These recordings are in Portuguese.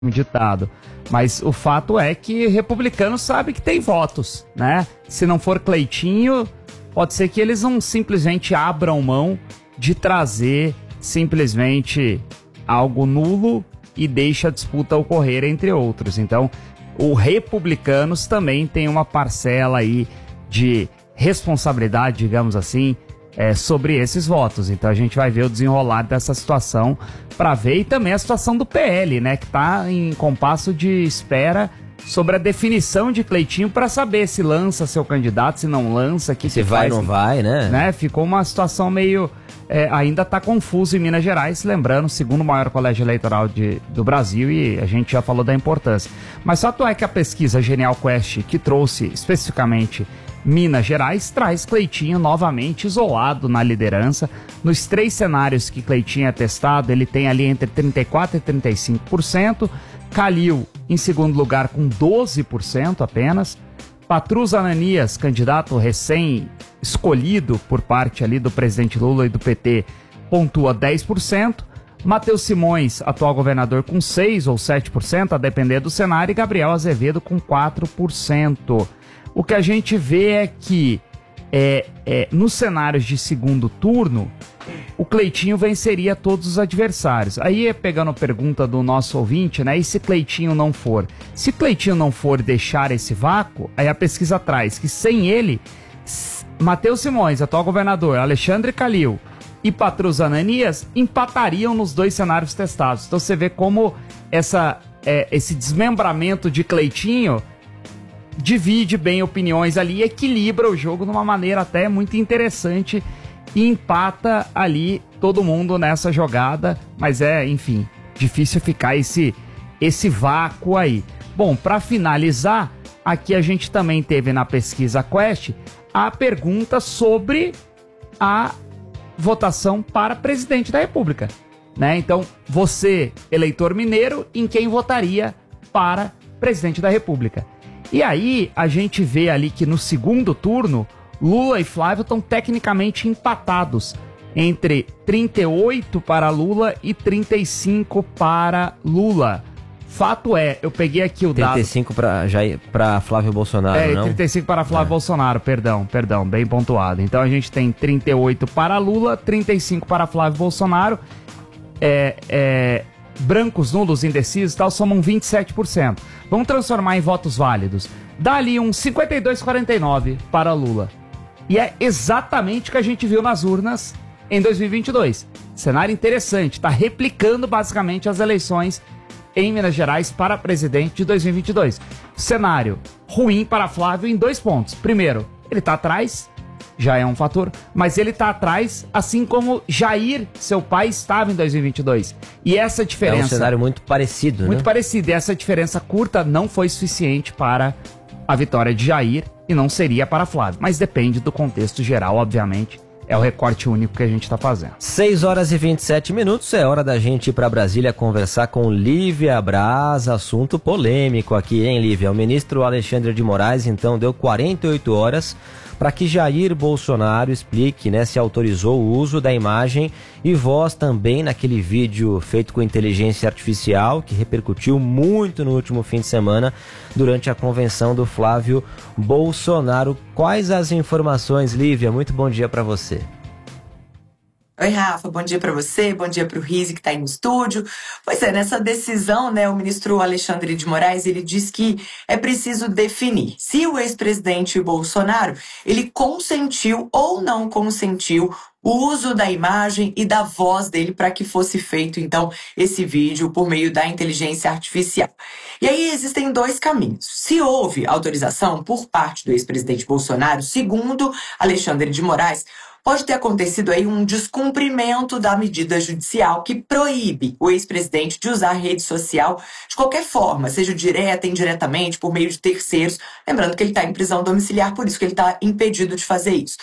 ditado. Mas o fato é que republicano sabe que tem votos, né? Se não for Cleitinho, pode ser que eles não simplesmente abram mão de trazer simplesmente algo nulo e deixe a disputa ocorrer entre outros. Então, os republicanos também têm uma parcela aí de responsabilidade, digamos assim, sobre esses votos. Então a gente vai ver o desenrolar dessa situação para ver, e também a situação do PL, né, que está em compasso de espera sobre a definição de Cleitinho para saber se lança seu candidato, se não lança, se vai ou não vai, né? Ficou uma situação meio... ainda está confuso em Minas Gerais, lembrando, segundo maior colégio eleitoral do Brasil, e a gente já falou da importância. Mas o fato é que a pesquisa Genial Quest, que trouxe especificamente Minas Gerais, traz Cleitinho novamente isolado na liderança. Nos 3 cenários que Cleitinho é testado, ele tem ali entre 34% e 35%. Calil em segundo lugar com 12% apenas. Patrus Ananias, candidato recém-escolhido por parte ali do presidente Lula e do PT, pontua 10%. Matheus Simões, atual governador, com 6% ou 7%, a depender do cenário. E Gabriel Azevedo com 4%. O que a gente vê é que nos cenários de segundo turno, o Cleitinho venceria todos os adversários. Aí, pegando a pergunta do nosso ouvinte, né? E se Cleitinho não for? Se Cleitinho não for deixar esse vácuo, aí a pesquisa traz que sem ele, Matheus Simões, atual governador, Alexandre Calil e Patrus Ananias empatariam nos 2 cenários testados. Então você vê como esse desmembramento de Cleitinho divide bem opiniões ali e equilibra o jogo de uma maneira até muito interessante e empata ali todo mundo nessa jogada, mas enfim, difícil ficar esse vácuo aí. Bom, para finalizar, aqui a gente também teve na pesquisa Quest a pergunta sobre a votação para presidente da República, né? Então, você, eleitor mineiro, em quem votaria para presidente da República? E aí, a gente vê ali que no segundo turno, Lula e Flávio estão tecnicamente empatados, entre 38 para Lula e 35 para Lula. Fato é, eu peguei aqui o dado... 35 para Flávio Bolsonaro, não? 35 para Flávio Bolsonaro, perdão, bem pontuado. Então a gente tem 38 para Lula, 35 para Flávio Bolsonaro, brancos, nulos, indecisos e tal, somam 27%. Vamos transformar em votos válidos. Dá ali um 52-49 para Lula. E é exatamente o que a gente viu nas urnas em 2022. Cenário interessante, está replicando basicamente as eleições em Minas Gerais para presidente de 2022. Cenário ruim para Flávio em 2 pontos. Primeiro, ele está atrás, já é um fator, mas ele está atrás, assim como Jair, seu pai, estava em 2022. E essa diferença... É um cenário muito parecido, muito parecido. E essa diferença curta não foi suficiente para a vitória de Jair e não seria para Flávio. Mas depende do contexto geral, obviamente. É o recorte único que a gente está fazendo. 6h27, é hora da gente ir para Brasília conversar com Lívia Braz, assunto polêmico aqui, hein, Lívia? O ministro Alexandre de Moraes, então, deu 48 horas para que Jair Bolsonaro explique, né, se autorizou o uso da imagem e voz também naquele vídeo feito com inteligência artificial, que repercutiu muito no último fim de semana durante a convenção do Flávio Bolsonaro. Quais as informações, Lívia? Muito bom dia para você. Oi, Rafa, bom dia para você, bom dia para o Rizzi que está aí no estúdio. Pois é, nessa decisão, né, o ministro Alexandre de Moraes, ele diz que é preciso definir se o ex-presidente Bolsonaro, ele consentiu ou não consentiu o uso da imagem e da voz dele para que fosse feito, então, esse vídeo por meio da inteligência artificial. E aí existem 2 caminhos. Se houve autorização por parte do ex-presidente Bolsonaro, segundo Alexandre de Moraes, pode ter acontecido aí um descumprimento da medida judicial que proíbe o ex-presidente de usar rede social de qualquer forma, seja direta, indiretamente, por meio de terceiros. Lembrando que ele está em prisão domiciliar, por isso que ele está impedido de fazer isso.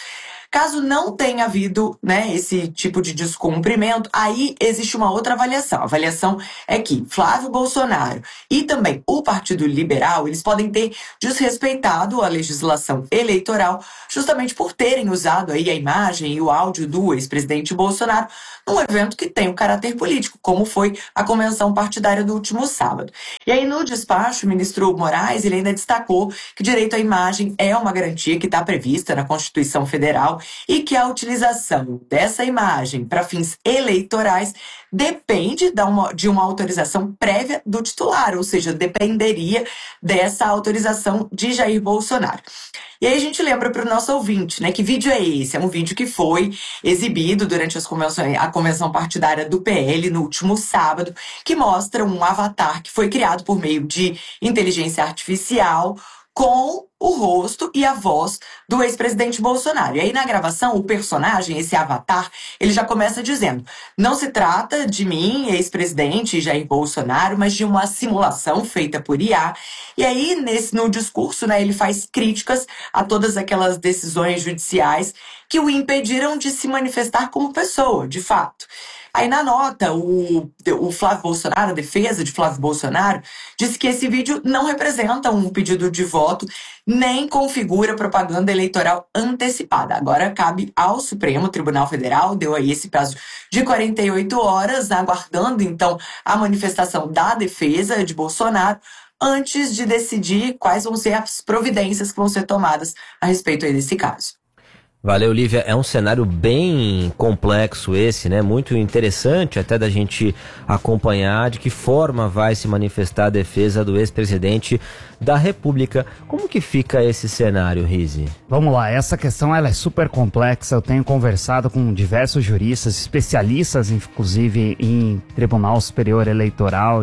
Caso não tenha havido, né, esse tipo de descumprimento, aí existe uma outra avaliação. A avaliação é que Flávio Bolsonaro e também o Partido Liberal, eles podem ter desrespeitado a legislação eleitoral justamente por terem usado aí a imagem e o áudio do ex-presidente Bolsonaro num evento que tem um caráter político, como foi a convenção partidária do último sábado. E aí, no despacho, o ministro Moraes, ele ainda destacou que o direito à imagem é uma garantia que está prevista na Constituição Federal e que a utilização dessa imagem para fins eleitorais depende de uma autorização prévia do titular, ou seja, dependeria dessa autorização de Jair Bolsonaro. E aí a gente lembra para o nosso ouvinte, né, que vídeo é esse? É um vídeo que foi exibido durante a convenção partidária do PL no último sábado, que mostra um avatar que foi criado por meio de inteligência artificial com o rosto e a voz do ex-presidente Bolsonaro. E aí na gravação, o personagem, esse avatar, ele já começa dizendo: não se trata de mim, ex-presidente Jair Bolsonaro, mas de uma simulação feita por IA. E aí, no discurso, né, ele faz críticas a todas aquelas decisões judiciais que o impediram de se manifestar como pessoa, de fato. Aí na nota, o Flávio Bolsonaro, a defesa de Flávio Bolsonaro, disse que esse vídeo não representa um pedido de voto, nem configura propaganda eleitoral antecipada. Agora cabe ao Supremo Tribunal Federal, deu aí esse prazo de 48 horas, aguardando então a manifestação da defesa de Bolsonaro, antes de decidir quais vão ser as providências que vão ser tomadas a respeito aí desse caso. Valeu, Lívia. É um cenário bem complexo esse, né? Muito interessante até da gente acompanhar de que forma vai se manifestar a defesa do ex-presidente da República. Como que fica esse cenário, Rizzi? Vamos lá, essa questão ela é super complexa. Eu tenho conversado com diversos juristas, especialistas inclusive em Tribunal Superior Eleitoral,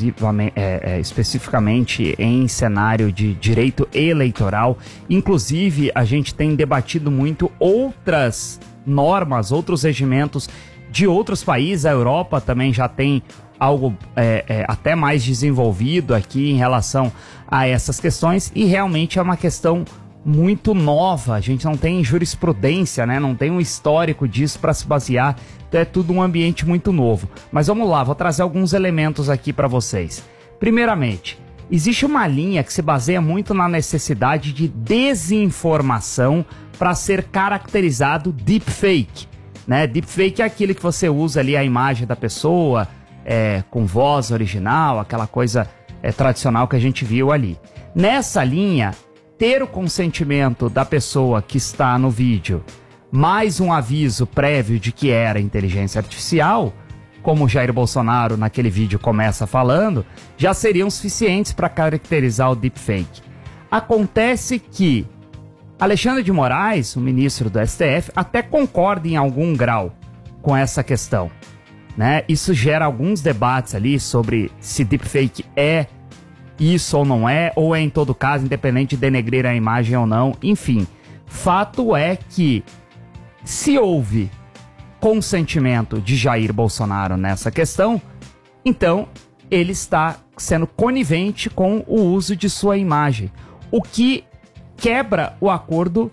especificamente em cenário de direito eleitoral. Inclusive, a gente tem debatido muito outras normas, outros regimentos de outros países. A Europa também já tem algo até mais desenvolvido aqui em relação a essas questões, e realmente é uma questão muito nova. A gente não tem jurisprudência, né? Não tem um histórico disso para se basear, então é tudo um ambiente muito novo. Mas vamos lá, vou trazer alguns elementos aqui para vocês. Primeiramente, existe uma linha que se baseia muito na necessidade de desinformação para ser caracterizado deepfake, né? Deepfake é aquele que você usa ali a imagem da pessoa com voz original, aquela coisa tradicional que a gente viu ali. Nessa linha, ter o consentimento da pessoa que está no vídeo, mais um aviso prévio de que era inteligência artificial, como o Jair Bolsonaro naquele vídeo começa falando, já seriam suficientes para caracterizar o deepfake. Acontece que Alexandre de Moraes, o ministro do STF, até concorda em algum grau com essa questão, né? Isso gera alguns debates ali sobre se deepfake é isso ou não é, ou é em todo caso, independente de denegrir a imagem ou não. Enfim, fato é que se houve consentimento de Jair Bolsonaro nessa questão, então ele está sendo conivente com o uso de sua imagem, o que quebra o acordo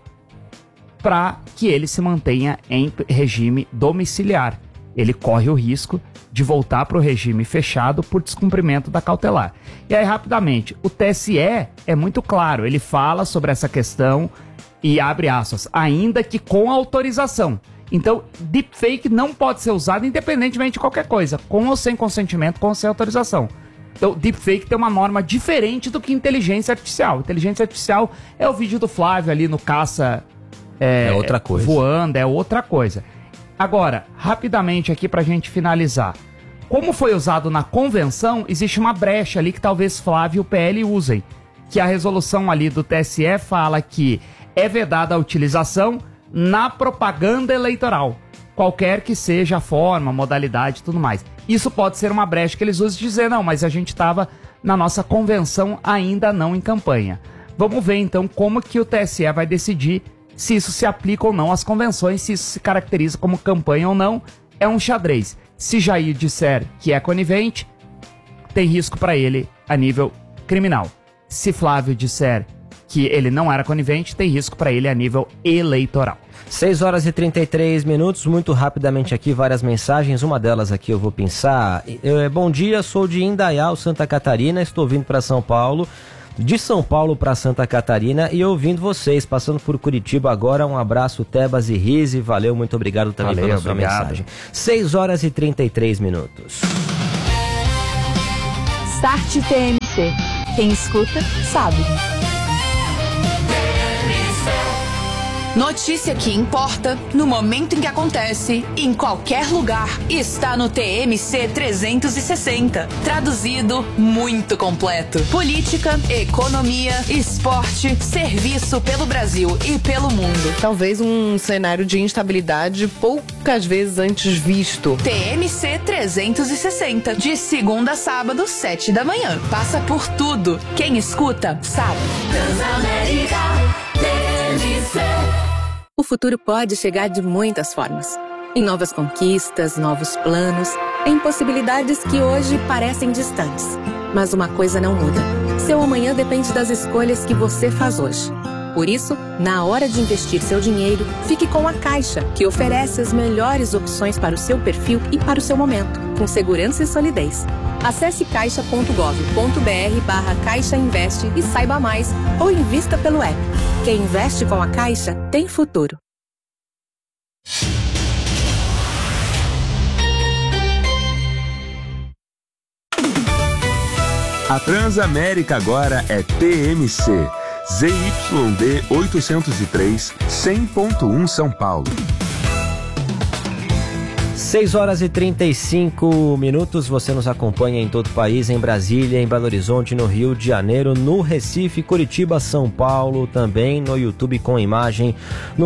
para que ele se mantenha em regime domiciliar. Ele corre o risco de voltar para o regime fechado por descumprimento da cautelar. E aí, rapidamente, o TSE é muito claro, ele fala sobre essa questão e abre aspas, ainda que com autorização. Então, deepfake não pode ser usado independentemente de qualquer coisa, com ou sem consentimento, com ou sem autorização. Então, deepfake tem uma norma diferente do que inteligência artificial. Inteligência artificial é o vídeo do Flávio ali no caça outra coisa. Voando, é outra coisa. Agora, rapidamente aqui pra gente finalizar. Como foi usado na convenção, existe uma brecha ali que talvez Flávio e o PL usem. Que a resolução ali do TSE fala que é vedada a utilização na propaganda eleitoral. Qualquer que seja a forma, modalidade e tudo mais. Isso pode ser uma brecha que eles usam de dizer, não, mas a gente estava na nossa convenção ainda não em campanha. Vamos ver então como que o TSE vai decidir se isso se aplica ou não às convenções, se isso se caracteriza como campanha ou não. É um xadrez. Se Jair disser que é conivente, tem risco para ele a nível criminal. Se Flávio disser que ele não era conivente, tem risco para ele a nível eleitoral. 6 horas e 33 minutos, muito rapidamente aqui, várias mensagens, uma delas aqui eu vou pensar. Bom dia, sou de Indaial, Santa Catarina, estou vindo para São Paulo, de São Paulo para Santa Catarina e ouvindo vocês, passando por Curitiba agora, um abraço Tebas e Rise, valeu, muito obrigado também pela sua mensagem. 6 horas e 33 minutos. Start TMC, quem escuta sabe. Notícia que importa, no momento em que acontece, em qualquer lugar, está no TMC 360. Traduzido, muito completo. Política, economia, esporte, serviço pelo Brasil e pelo mundo. Talvez um cenário de instabilidade poucas vezes antes visto. TMC 360, de segunda a sábado, 7 da manhã. Passa por tudo. Quem escuta, sabe. Transamérica TMC. O futuro pode chegar de muitas formas. Em novas conquistas, novos planos, em possibilidades que hoje parecem distantes. Mas uma coisa não muda. Seu amanhã depende das escolhas que você faz hoje. Por isso, na hora de investir seu dinheiro, fique com a Caixa, que oferece as melhores opções para o seu perfil e para o seu momento, com segurança e solidez. Acesse caixa.gov.br/Caixa Investe e saiba mais, ou invista pelo app. Quem investe com a Caixa tem futuro. A Transamérica agora é TMC. ZYD 803, 100.1 São Paulo. 6 horas e 35 minutos, você nos acompanha em todo o país, em Brasília, em Belo Horizonte, no Rio de Janeiro, no Recife, Curitiba, São Paulo, também no YouTube com imagem, no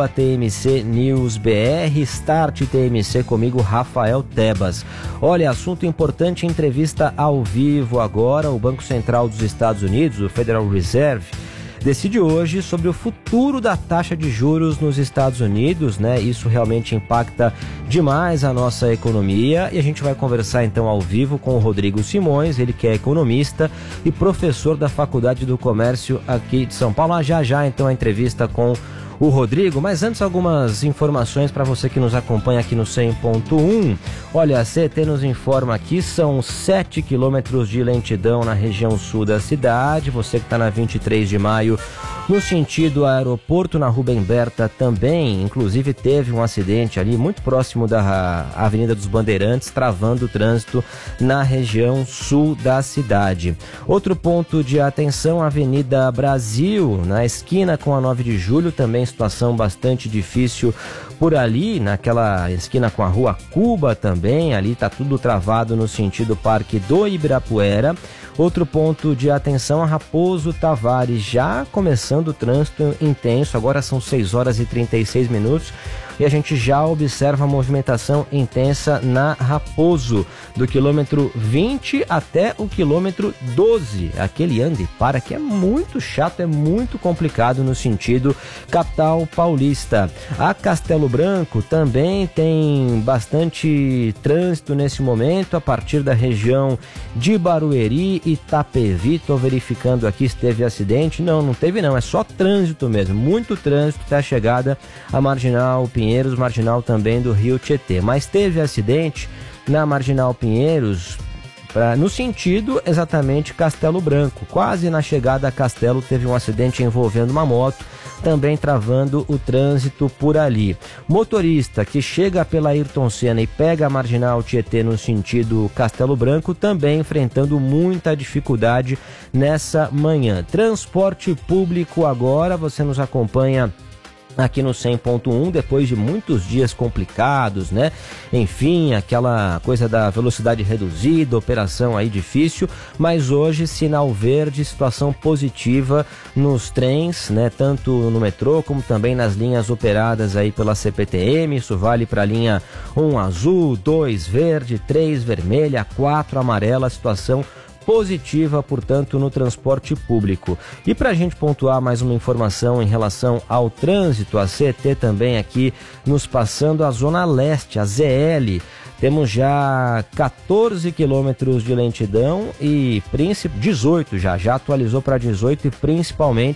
@TMC News BR, Start TMC comigo, Rafael Tebas. Olha, assunto importante, entrevista ao vivo agora, o Banco Central dos Estados Unidos, o Federal Reserve, decide hoje sobre o futuro da taxa de juros nos Estados Unidos, né? Isso realmente impacta demais a nossa economia e a gente vai conversar então ao vivo com o Rodrigo Simões, ele que é economista e professor da Faculdade do Comércio aqui de São Paulo. Já então a entrevista com o Rodrigo, mas antes algumas informações para você que nos acompanha aqui no 100.1. Olha, a CET nos informa aqui, são 7 quilômetros de lentidão na região sul da cidade. Você que está na 23 de maio, no sentido aeroporto, na Rubem Berta também, inclusive teve um acidente ali muito próximo da Avenida dos Bandeirantes, travando o trânsito na região sul da cidade. Outro ponto de atenção, Avenida Brasil, na esquina com a 9 de julho, também situação bastante difícil por ali, naquela esquina com a Rua Cuba também, ali tá tudo travado no sentido Parque do Ibirapuera. Outro ponto de atenção, a Raposo Tavares, já começando o trânsito intenso, agora são 6 horas e 36 minutos. E a gente já observa a movimentação intensa na Raposo, do quilômetro 20 até o quilômetro 12. Aquele anda e para que é muito chato, é muito complicado no sentido capital paulista. A Castelo Branco também tem bastante trânsito nesse momento, a partir da região de Barueri e Itapevi. Estou verificando aqui se teve acidente. Não teve não, é só trânsito mesmo, muito trânsito até a chegada à Marginal Pinheiros, marginal também do Rio Tietê. Mas teve acidente na Marginal Pinheiros, no sentido exatamente Castelo Branco. Quase na chegada a Castelo teve um acidente envolvendo uma moto, também travando o trânsito por ali. Motorista que chega pela Ayrton Senna e pega a Marginal Tietê no sentido Castelo Branco, também enfrentando muita dificuldade nessa manhã. Transporte público agora, você nos acompanha aqui no 100.1, depois de muitos dias complicados, né? Enfim, aquela coisa da velocidade reduzida, operação aí difícil, mas hoje sinal verde, situação positiva nos trens, né? Tanto no metrô como também nas linhas operadas aí pela CPTM. Isso vale para a linha 1 azul, 2 verde, 3 vermelha, 4 amarela, situação positiva, portanto, no transporte público. E para a gente pontuar mais uma informação em relação ao trânsito, a CET também aqui nos passando a Zona Leste, a ZL. Temos já 14 quilômetros de lentidão e 18 já atualizou para 18 e principalmente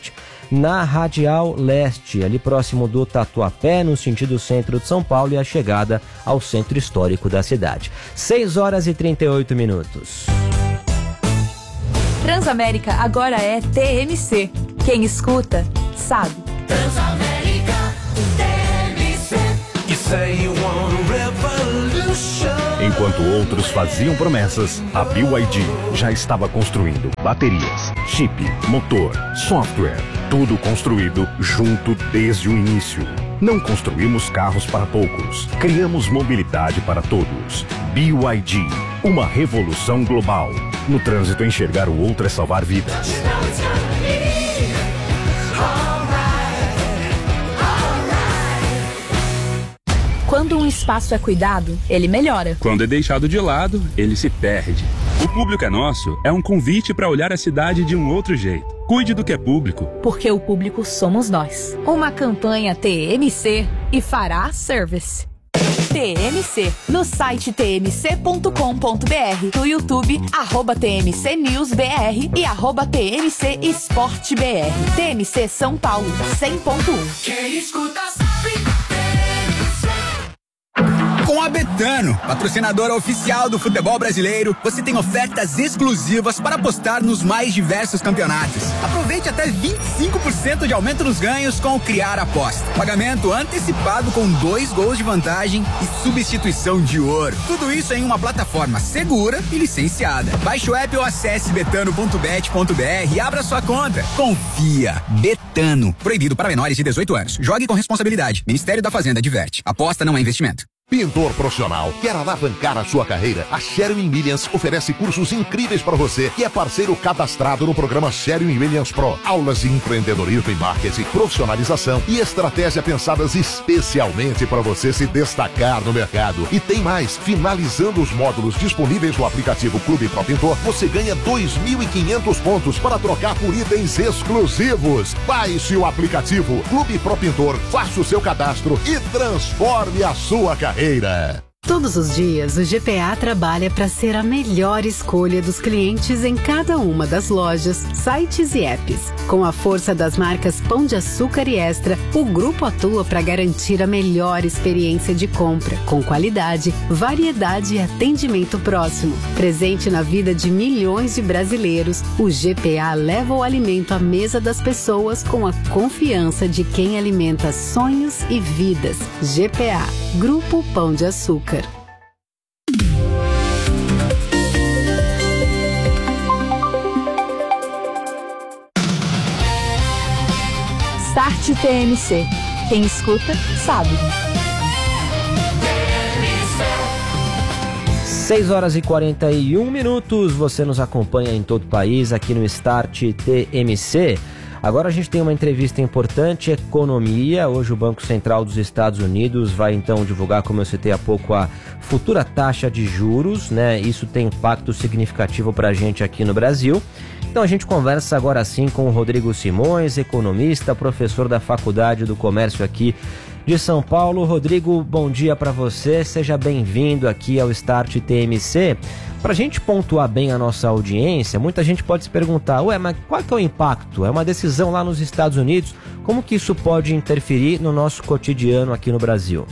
na Radial Leste, ali próximo do Tatuapé, no sentido centro de São Paulo, e a chegada ao centro histórico da cidade. 6h38. Transamérica agora é TMC. Quem escuta, sabe. Transamérica TMC. You say you want a revolution. Enquanto outros faziam promessas, a BYD já estava construindo baterias, chip, motor, software, tudo construído junto desde o início. Não construímos carros para poucos, criamos mobilidade para todos. BYD, uma revolução global. No trânsito, enxergar o outro é salvar vidas. Quando um espaço é cuidado, ele melhora. Quando é deixado de lado, ele se perde. O Público é Nosso é um convite para olhar a cidade de um outro jeito. Cuide do que é público. Porque o público somos nós. Uma campanha TMC e Fará Service. TMC, no site tmc.com.br, no YouTube, @TMCNewsBR e @TMC Esporte BR. TMC São Paulo, 100.1. Quem escuta sabe. Com a Betano, patrocinadora oficial do futebol brasileiro, você tem ofertas exclusivas para apostar nos mais diversos campeonatos. Aproveite até 25% de aumento nos ganhos com o Criar Aposta. Pagamento antecipado com 2 gols de vantagem e substituição de ouro. Tudo isso em uma plataforma segura e licenciada. Baixe o app ou acesse betano.bet.br e abra sua conta. Confia. Betano. Proibido para menores de 18 anos. Jogue com responsabilidade. Ministério da Fazenda adverte. Aposta não é investimento. Pintor profissional, quer alavancar a sua carreira? A Sherwin-Williams oferece cursos incríveis para você que é parceiro cadastrado no programa Sherwin-Williams Pro. Aulas de empreendedorismo e marketing, profissionalização e estratégia pensadas especialmente para você se destacar no mercado. E tem mais, finalizando os módulos disponíveis no aplicativo Clube Pro Pintor, você ganha 2.500 pontos para trocar por itens exclusivos. Baixe o aplicativo Clube Pro Pintor, faça o seu cadastro e transforme a sua carreira. Todos os dias, o GPA trabalha para ser a melhor escolha dos clientes em cada uma das lojas, sites e apps. Com a força das marcas Pão de Açúcar e Extra, o grupo atua para garantir a melhor experiência de compra, com qualidade, variedade e atendimento próximo. Presente na vida de milhões de brasileiros, o GPA leva o alimento à mesa das pessoas com a confiança de quem alimenta sonhos e vidas. GPA, Grupo Pão de Açúcar. Start TMC. Quem escuta, sabe. 6h41. Você nos acompanha em todo o país aqui no Start TMC. Agora a gente tem uma entrevista importante, economia. Hoje o Banco Central dos Estados Unidos vai então divulgar, como eu citei há pouco, a futura taxa de juros, né? Isso tem impacto significativo para a gente aqui no Brasil. Então a gente conversa agora sim com o Rodrigo Simões, economista, professor da Faculdade do Comércio aqui de São Paulo. Rodrigo, bom dia para você, seja bem-vindo aqui ao Start TMC. Para a gente pontuar bem a nossa audiência, muita gente pode se perguntar, mas qual que é o impacto? É uma decisão lá nos Estados Unidos, como que isso pode interferir no nosso cotidiano aqui no Brasil?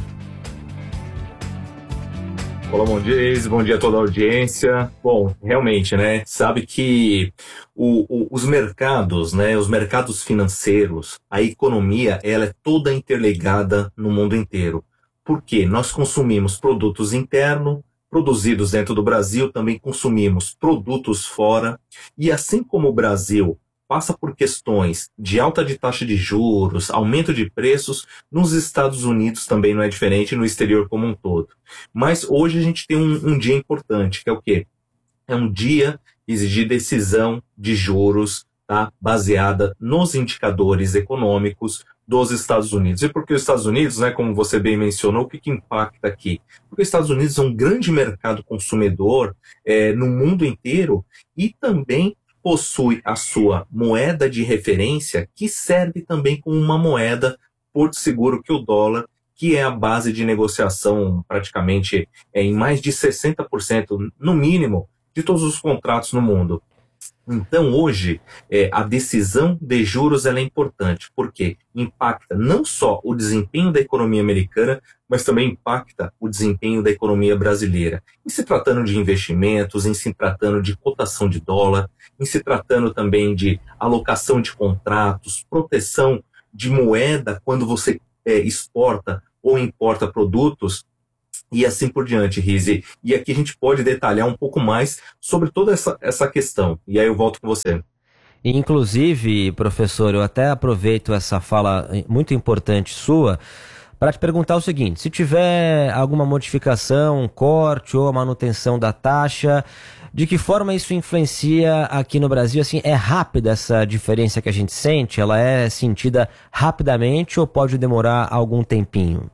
Olá, bom dia, Eise, bom dia a toda a audiência. Bom, realmente, né, sabe que os mercados, né, os mercados financeiros, a economia, ela é toda interligada no mundo inteiro. Por quê? Nós consumimos produtos internos, produzidos dentro do Brasil, também consumimos produtos fora, e assim como o Brasil passa por questões de alta de taxa de juros, aumento de preços, nos Estados Unidos também não é diferente, no exterior como um todo. Mas hoje a gente tem um dia importante, que é o quê? É um dia de decisão de juros, tá? Baseada nos indicadores econômicos dos Estados Unidos. E por que os Estados Unidos, né, como você bem mencionou, o que impacta aqui? Porque os Estados Unidos é um grande mercado consumidor no mundo inteiro e também possui a sua moeda de referência, que serve também como uma moeda porto seguro que o dólar, que é a base de negociação praticamente em mais de 60%, no mínimo, de todos os contratos no mundo. Então, hoje, a decisão de juros ela é importante, porque impacta não só o desempenho da economia americana, mas também impacta o desempenho da economia brasileira. Em se tratando de investimentos, em se tratando de cotação de dólar, em se tratando também de alocação de contratos, proteção de moeda quando você exporta ou importa produtos, e assim por diante, Rizzi. E aqui a gente pode detalhar um pouco mais sobre toda essa questão. E aí eu volto com você. Inclusive, professor, eu até aproveito essa fala muito importante sua para te perguntar o seguinte: se tiver alguma modificação, um corte ou a manutenção da taxa, de que forma isso influencia aqui no Brasil? Assim, é rápida essa diferença que a gente sente? Ela é sentida rapidamente ou pode demorar algum tempinho?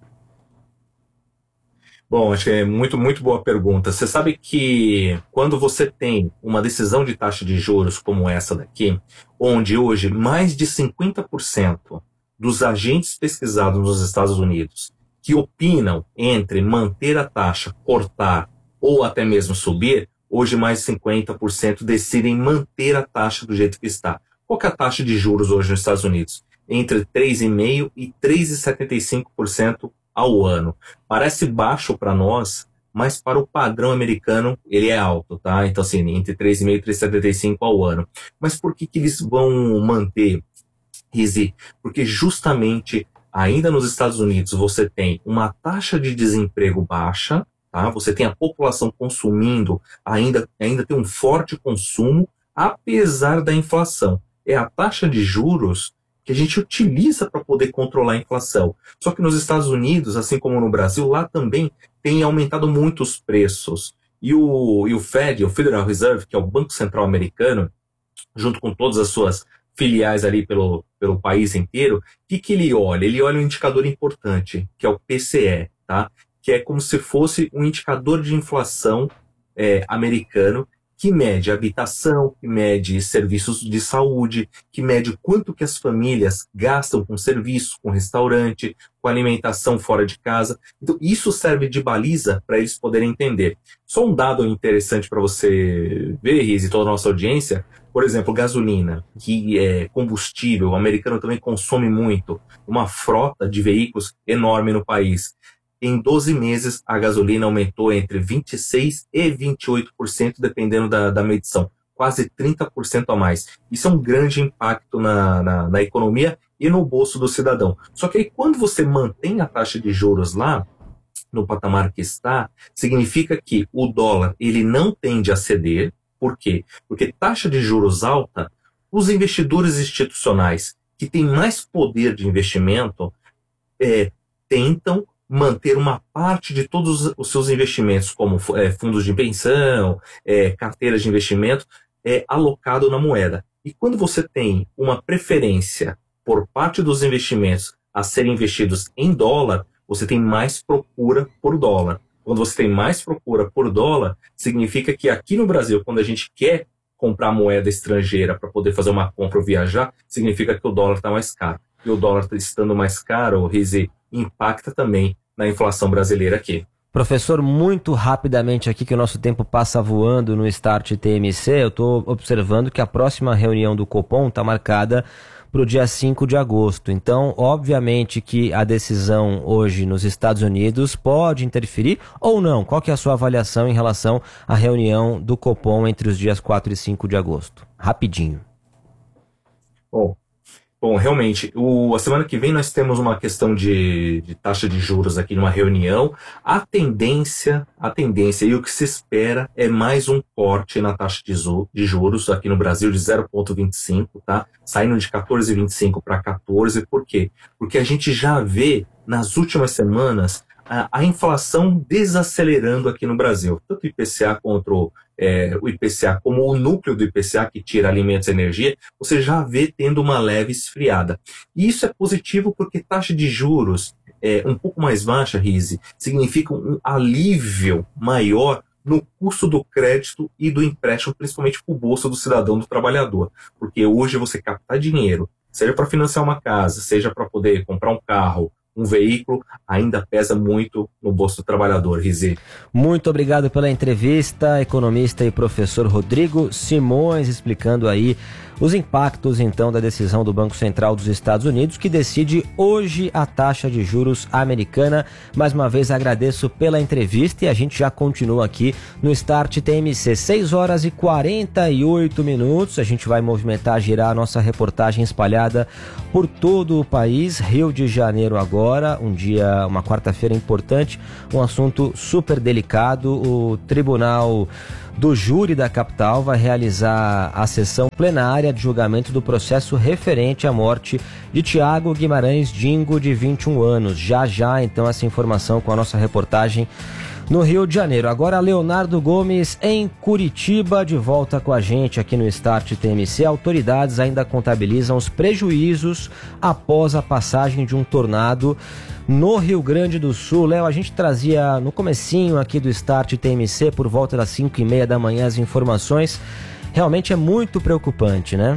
Bom, acho que é muito boa pergunta. Você sabe que quando você tem uma decisão de taxa de juros como essa daqui, onde hoje mais de 50% dos agentes pesquisados nos Estados Unidos que opinam entre manter a taxa, cortar ou até mesmo subir, hoje mais de 50% decidem manter a taxa do jeito que está. Qual que é a taxa de juros hoje nos Estados Unidos? Entre 3,5% e 3,75% ao ano. Parece baixo para nós, mas para o padrão americano ele é alto, tá? Então, assim, entre 3,5% e 3,75% ao ano. Mas por que eles vão manter, Rizzi? Porque justamente, ainda nos Estados Unidos, você tem uma taxa de desemprego baixa, tá? Você tem a população consumindo, ainda tem um forte consumo, apesar da inflação. É a taxa de juros que a gente utiliza para poder controlar a inflação. Só que nos Estados Unidos, assim como no Brasil, lá também tem aumentado muito os preços. E o Fed, o Federal Reserve, que é o Banco Central Americano, junto com todas as suas filiais ali pelo país inteiro, o que ele olha? Ele olha um indicador importante, que é o PCE, tá? Que é como se fosse um indicador de inflação americano, que mede habitação, que mede serviços de saúde, que mede quanto que as famílias gastam com serviço, com restaurante, com alimentação fora de casa. Então, isso serve de baliza para eles poderem entender. Só um dado interessante para você ver, Riz, e toda a nossa audiência: por exemplo, gasolina, que é combustível, o americano também consome muito, uma frota de veículos enorme no país. Em 12 meses, a gasolina aumentou entre 26% e 28%, dependendo da medição. Quase 30% a mais. Isso é um grande impacto na economia e no bolso do cidadão. Só que aí, quando você mantém a taxa de juros lá, no patamar que está, significa que o dólar ele não tende a ceder. Por quê? Porque taxa de juros alta, os investidores institucionais que têm mais poder de investimento tentam manter uma parte de todos os seus investimentos, como fundos de pensão, carteiras de investimento, alocado na moeda. E quando você tem uma preferência por parte dos investimentos a serem investidos em dólar, você tem mais procura por dólar. Quando você tem mais procura por dólar, significa que aqui no Brasil, quando a gente quer comprar moeda estrangeira para poder fazer uma compra ou viajar, significa que o dólar está mais caro. E o dólar estando mais caro, Rizzi, impacta também na inflação brasileira aqui. Professor, muito rapidamente aqui, que o nosso tempo passa voando no Start TMC, eu estou observando que a próxima reunião do Copom está marcada para o dia 5 de agosto. Então, obviamente que a decisão hoje nos Estados Unidos pode interferir ou não. Qual que é a sua avaliação em relação à reunião do Copom entre os dias 4 e 5 de agosto? Rapidinho. Bom, realmente, a semana que vem nós temos uma questão de taxa de juros aqui numa reunião. A tendência e o que se espera é mais um corte na taxa de juros aqui no Brasil de 0,25, tá? Saindo de 14,25 para 14. Por quê? Porque a gente já vê nas últimas semanas a inflação desacelerando aqui no Brasil. Tanto o IPCA contra o IPCA como o núcleo do IPCA, que tira alimentos e energia, você já vê tendo uma leve esfriada. E isso é positivo porque taxa de juros um pouco mais baixa, Rizzi, significa um alívio maior no custo do crédito e do empréstimo, principalmente para o bolso do cidadão, do trabalhador. Porque hoje você captar dinheiro, seja para financiar uma casa, seja para poder comprar um carro, um veículo, ainda pesa muito no bolso do trabalhador, Rizzi. Muito obrigado pela entrevista, economista e professor Rodrigo Simões, explicando aí os impactos, então, da decisão do Banco Central dos Estados Unidos, que decide hoje a taxa de juros americana. Mais uma vez, agradeço pela entrevista e a gente já continua aqui no Start TMC. 6h48. A gente vai movimentar, girar a nossa reportagem espalhada por todo o país. Rio de Janeiro agora, uma quarta-feira importante, um assunto super delicado. O Tribunal do Júri da capital vai realizar a sessão plenária de julgamento do processo referente à morte de Tiago Guimarães Dingo, de 21 anos. Já, então, essa informação com a nossa reportagem no Rio de Janeiro. Agora, Leonardo Gomes em Curitiba, de volta com a gente aqui no Start TMC. Autoridades ainda contabilizam os prejuízos após a passagem de um tornado no Rio Grande do Sul. Léo, a gente trazia no comecinho aqui do Start TMC, por volta das 5h30 da manhã, as informações. Realmente é muito preocupante, né?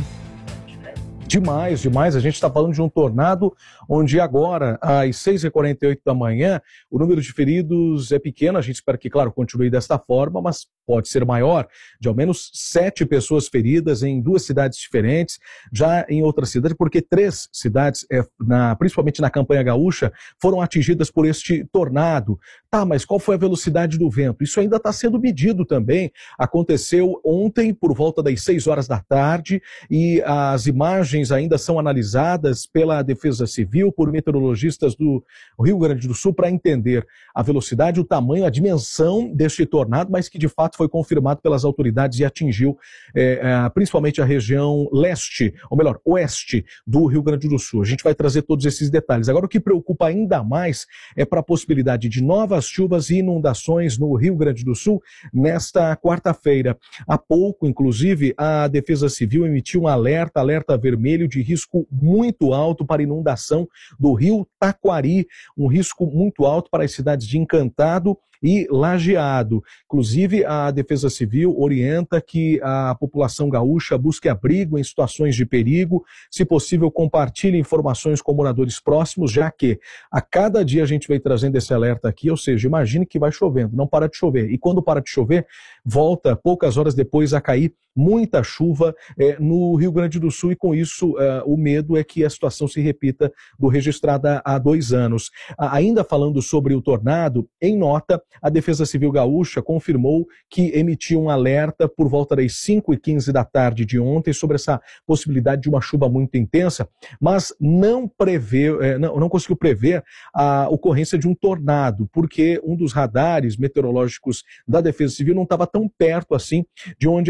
Demais. A gente está falando de um tornado onde agora, às 6h48 da manhã, o número de feridos é pequeno. A gente espera que, claro, continue desta forma, mas pode ser maior, de ao menos 7 pessoas feridas em 2 cidades diferentes, já em outras cidades, porque 3 cidades, principalmente na campanha gaúcha, foram atingidas por este tornado. Tá, mas qual foi a velocidade do vento? Isso ainda está sendo medido também. Aconteceu ontem, por volta das 6 horas da tarde, e as imagens ainda são analisadas pela Defesa Civil, por meteorologistas do Rio Grande do Sul, para entender a velocidade, o tamanho, a dimensão deste tornado, mas que de fato foi confirmado pelas autoridades e atingiu principalmente a região leste, ou melhor, oeste do Rio Grande do Sul. A gente vai trazer todos esses detalhes. Agora, o que preocupa ainda mais é para a possibilidade de novas chuvas e inundações no Rio Grande do Sul nesta quarta-feira. Há pouco, inclusive, a Defesa Civil emitiu um alerta vermelho de risco muito alto para inundação do rio Taquari, um risco muito alto para as cidades de Encantado e Lajeado. Inclusive, a Defesa Civil orienta que a população gaúcha busque abrigo em situações de perigo, se possível compartilhe informações com moradores próximos, já que a cada dia a gente vem trazendo esse alerta aqui, ou seja, imagine que vai chovendo, não para de chover, e quando para de chover, volta poucas horas depois a cair muita chuva no Rio Grande do Sul, e com isso o medo é que a situação se repita do registrada há 2 anos. Ainda falando sobre o tornado, em nota, a Defesa Civil Gaúcha confirmou que emitiu um alerta por volta das 5h15 da tarde de ontem sobre essa possibilidade de uma chuva muito intensa, mas não conseguiu prever a ocorrência de um tornado, porque um dos radares meteorológicos da Defesa Civil não estava tão perto assim de onde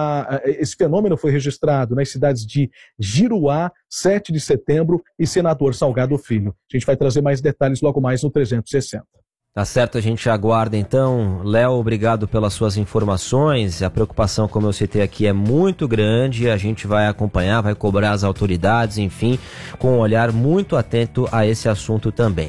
esse fenômeno foi registrado, nas cidades de Giruá, 7 de setembro e Senador Salgado Filho. A gente vai trazer mais detalhes logo mais no 360. Tá certo, a gente aguarda então. Léo, obrigado pelas suas informações. A preocupação, como eu citei aqui, é muito grande. A gente vai acompanhar, vai cobrar as autoridades, enfim, com um olhar muito atento a esse assunto também.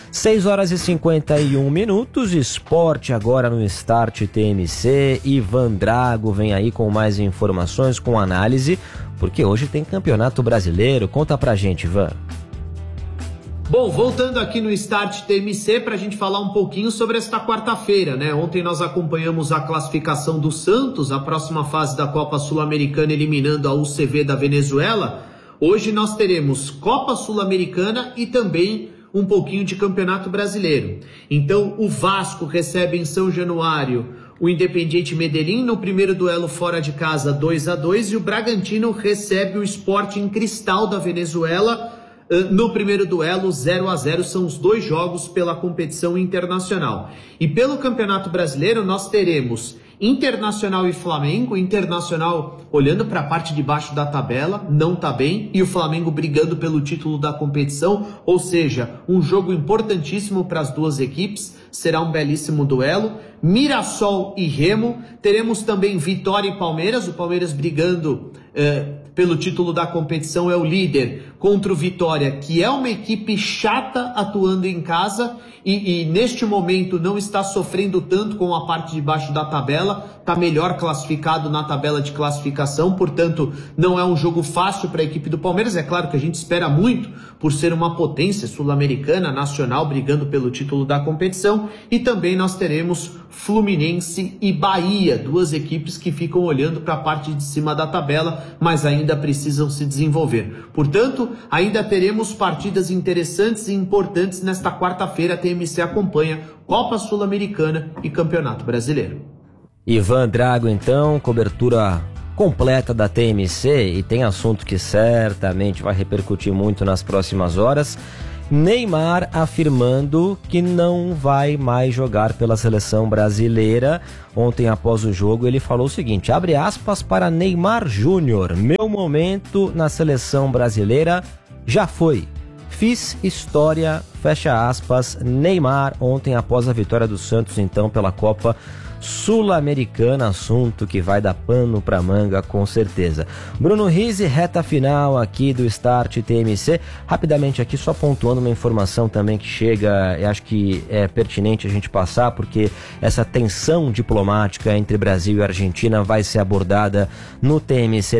6h51, esporte agora no Start TMC. Ivan Drago vem aí com mais informações, com análise, porque hoje tem Campeonato Brasileiro. Conta pra gente, Ivan. Bom, voltando aqui no Start TMC para a gente falar um pouquinho sobre esta quarta-feira, né? Ontem nós acompanhamos a classificação do Santos, a próxima fase da Copa Sul-Americana, eliminando a UCV da Venezuela. Hoje nós teremos Copa Sul-Americana e também um pouquinho de Campeonato Brasileiro. Então o Vasco recebe em São Januário o Independiente Medellín no primeiro duelo fora de casa 2-2, e o Bragantino recebe o Sporting Cristal da Venezuela no primeiro duelo 0-0. São os 2 jogos pela competição internacional. E pelo Campeonato Brasileiro nós teremos Internacional e Flamengo. Internacional olhando para a parte de baixo da tabela, não está bem, e o Flamengo brigando pelo título da competição, ou seja, um jogo importantíssimo para as duas equipes, será um belíssimo duelo. Mirassol e Remo, teremos também Vitória e Palmeiras, o Palmeiras brigando pelo título da competição é o líder, contra o Vitória, que é uma equipe chata atuando em casa e neste momento não está sofrendo tanto com a parte de baixo da tabela, está melhor classificado na tabela de classificação, portanto não é um jogo fácil para a equipe do Palmeiras. É claro que a gente espera muito por ser uma potência sul-americana, nacional, brigando pelo título da competição, e também nós teremos Fluminense e Bahia, duas equipes que ficam olhando para a parte de cima da tabela, mas ainda precisam se desenvolver. Portanto, ainda teremos partidas interessantes e importantes nesta quarta-feira. A TMC acompanha Copa Sul-Americana e Campeonato Brasileiro. Ivan Drago, então, cobertura completa da TMC, e tem assunto que certamente vai repercutir muito nas próximas horas. Neymar afirmando que não vai mais jogar pela seleção brasileira. Ontem, após o jogo, ele falou o seguinte, abre aspas para Neymar Júnior: meu momento na seleção brasileira já foi. Fiz história, fecha aspas, Neymar, ontem após a vitória do Santos, então, pela Copa Sul-Americana, assunto que vai dar pano pra manga com certeza. Bruno Rizzi, reta final aqui do Start TMC. Rapidamente aqui, só pontuando uma informação também que chega, eu acho que é pertinente a gente passar, porque essa tensão diplomática entre Brasil e Argentina vai ser abordada no TMC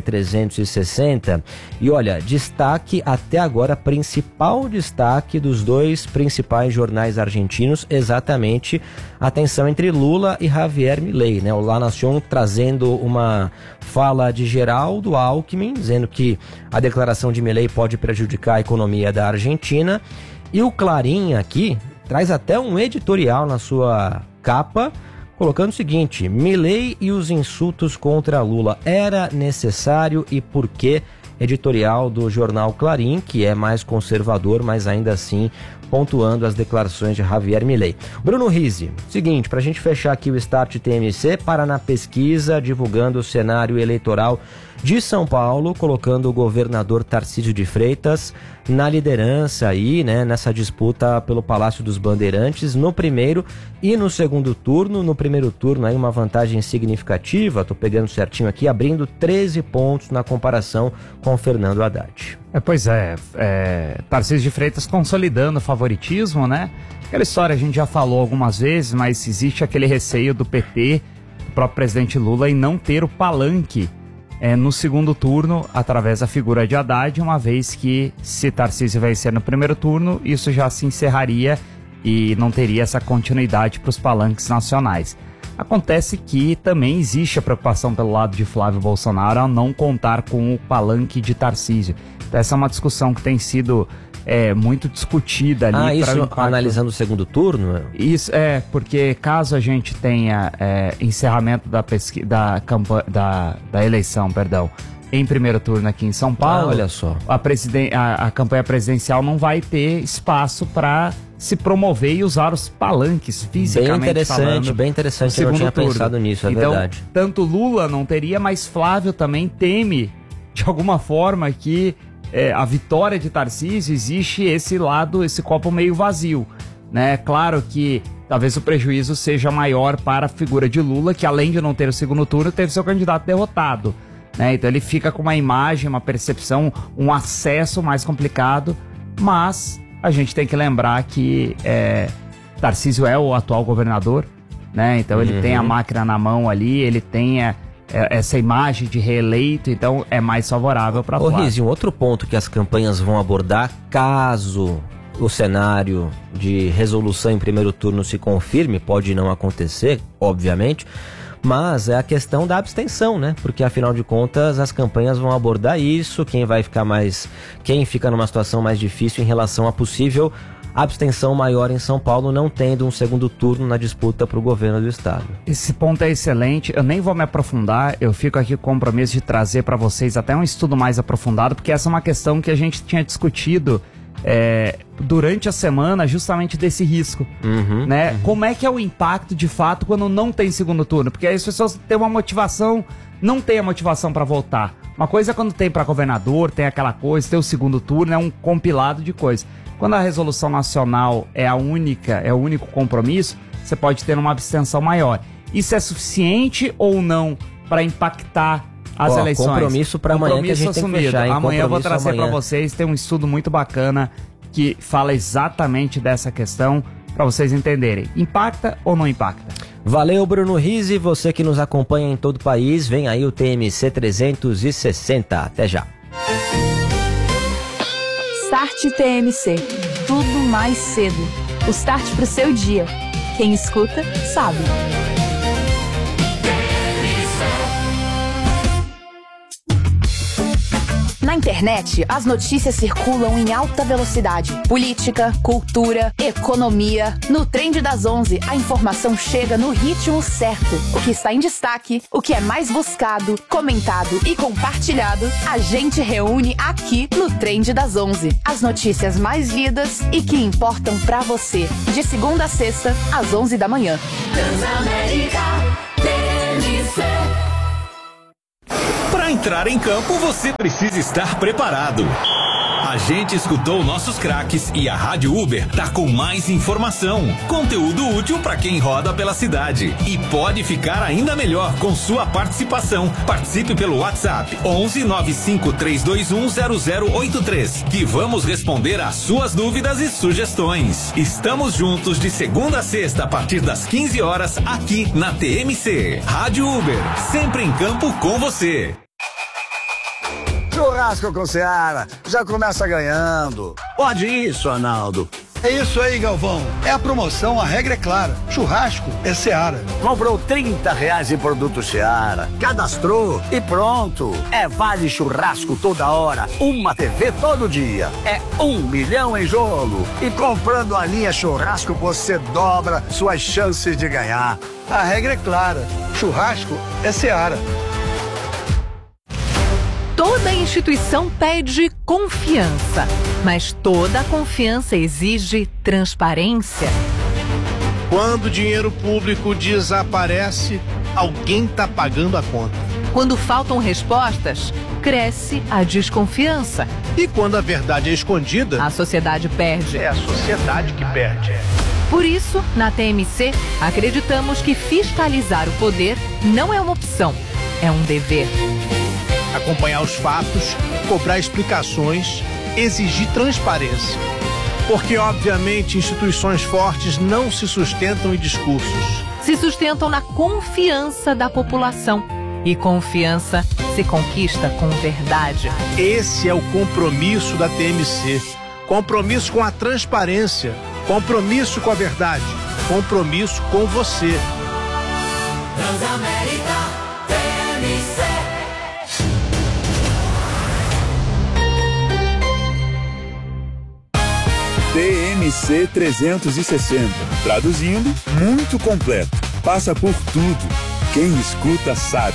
360. E olha, destaque até agora, principal destaque dos dois principais jornais argentinos, exatamente a tensão entre Lula e Javier Milei, né? O La Nación trazendo uma fala de Geraldo Alckmin, dizendo que a declaração de Milei pode prejudicar a economia da Argentina, e o Clarín aqui traz até um editorial na sua capa, colocando o seguinte: Milei e os insultos contra Lula, era necessário e por quê? Editorial do jornal Clarín, que é mais conservador, mas ainda assim pontuando as declarações de Javier Milei. Bruno Rizzi, seguinte, para a gente fechar aqui o Start TMC, Paraná Pesquisa divulgando o cenário eleitoral de São Paulo, colocando o governador Tarcísio de Freitas na liderança aí, né, nessa disputa pelo Palácio dos Bandeirantes, no primeiro e no segundo turno. No primeiro turno aí uma vantagem significativa, tô pegando certinho aqui, abrindo 13 pontos na comparação com Fernando Haddad. Pois é, Tarcísio de Freitas consolidando o favoritismo, né? Aquela história a gente já falou algumas vezes, mas existe aquele receio do PT, do próprio presidente Lula, em não ter o palanque no segundo turno, através da figura de Haddad, uma vez que, se Tarcísio vencer no primeiro turno, isso já se encerraria e não teria essa continuidade para os palanques nacionais. Acontece que também existe a preocupação pelo lado de Flávio Bolsonaro a não contar com o palanque de Tarcísio. Então essa é uma discussão que tem sido muito discutida ali. Isso analisando o segundo turno? Isso, porque caso a gente tenha encerramento da eleição, em primeiro turno aqui em São Paulo, olha só, a campanha presidencial não vai ter espaço para se promover e usar os palanques fisicamente falando. Bem interessante, eu não tinha pensado nisso, então, verdade. Tanto Lula não teria, mas Flávio também teme, de alguma forma, que a vitória de Tarcísio existe esse lado, esse copo meio vazio, né? Claro que talvez o prejuízo seja maior para a figura de Lula, que além de não ter o segundo turno, teve seu candidato derrotado, né? Então ele fica com uma imagem, uma percepção, um acesso mais complicado, mas a gente tem que lembrar que Tarcísio é o atual governador, né? Então ele tem a máquina na mão ali, ele tem essa imagem de reeleito, então é mais favorável para Flávio. Rizzi, um outro ponto que as campanhas vão abordar, caso o cenário de resolução em primeiro turno se confirme, pode não acontecer, obviamente, mas é a questão da abstenção, né? Porque afinal de contas as campanhas vão abordar isso, quem fica numa situação mais difícil em relação a possível abstenção maior em São Paulo, não tendo um segundo turno na disputa para o governo do estado. Esse ponto é excelente, eu nem vou me aprofundar, eu fico aqui com o compromisso de trazer para vocês até um estudo mais aprofundado, porque essa é uma questão que a gente tinha discutido durante a semana, justamente desse risco, né? Como é que é o impacto de fato quando não tem segundo turno? Porque aí as pessoas têm uma motivação, não tem a motivação para votar. Uma coisa é quando tem para governador, tem aquela coisa, tem o segundo turno, é um compilado de coisas. Quando a resolução nacional é o único compromisso, você pode ter uma abstenção maior. Isso é suficiente ou não para impactar as eleições. Compromisso para amanhã que a gente tem que fechar, hein? Amanhã eu vou trazer para amanhã. vocês, tem um estudo muito bacana que fala exatamente dessa questão para vocês entenderem. Impacta ou não impacta? Valeu, Bruno Rizzi, você que nos acompanha em todo o país, vem aí o TMC 360. Até já. Start TMC. Tudo mais cedo. O start pro seu dia. Quem escuta, sabe. Na internet, as notícias circulam em alta velocidade. Política, cultura, economia. No Trend das 11, a informação chega no ritmo certo. O que está em destaque, o que é mais buscado, comentado e compartilhado, a gente reúne aqui no Trend das 11. As notícias mais lidas e que importam pra você. De segunda a sexta, às 11 da manhã. Transamérica TMC. Para entrar em campo, você precisa estar preparado. A gente escutou nossos craques e a Rádio Uber tá com mais informação, conteúdo útil para quem roda pela cidade. E pode ficar ainda melhor com sua participação. Participe pelo WhatsApp 11 95 321 0083, que vamos responder às suas dúvidas e sugestões. Estamos juntos de segunda a sexta a partir das 15 horas aqui na TMC. Rádio Uber, sempre em campo com você. Churrasco com Seara, já começa ganhando. Pode isso, Arnaldo. É isso aí, Galvão. É a promoção, a regra é clara. Churrasco é Seara. Comprou R$30 em produto Seara, cadastrou e pronto. É vale churrasco toda hora, uma TV todo dia. É 1 milhão em jogo. E comprando a linha churrasco, você dobra suas chances de ganhar. A regra é clara. Churrasco é Seara. Toda instituição pede confiança, mas toda confiança exige transparência. Quando o dinheiro público desaparece, alguém está pagando a conta. Quando faltam respostas, cresce a desconfiança. E quando a verdade é escondida, a sociedade perde. É a sociedade que perde. Por isso, na TMC, acreditamos que fiscalizar o poder não é uma opção, é um dever. Acompanhar os fatos, cobrar explicações, exigir transparência. Porque, obviamente, instituições fortes não se sustentam em discursos. Se sustentam na confiança da população. E confiança se conquista com verdade. Esse é o compromisso da TMC. Compromisso com a transparência. Compromisso com a verdade. Compromisso com você. Transamérica TMC. TMC 360. Traduzindo, muito completo. Passa por tudo. Quem escuta sabe.